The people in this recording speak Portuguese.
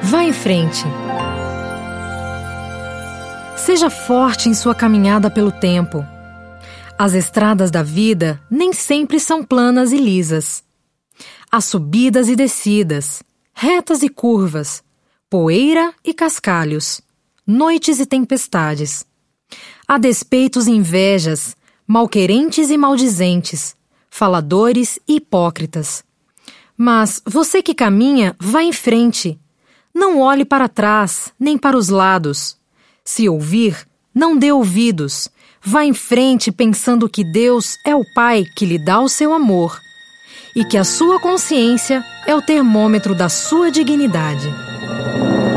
vá em frente. Seja forte em sua caminhada pelo tempo. As estradas da vida nem sempre são planas e lisas. Há subidas e descidas, retas e curvas, poeira e cascalhos, noites e tempestades. Há despeitos e invejas, malquerentes e maldizentes, faladores e hipócritas. Mas você que caminha, vá em frente. Não olhe para trás, nem para os lados. Se ouvir, não dê ouvidos. Vá em frente pensando que Deus é o Pai que lhe dá o seu amor e que a sua consciência é o termômetro da sua dignidade.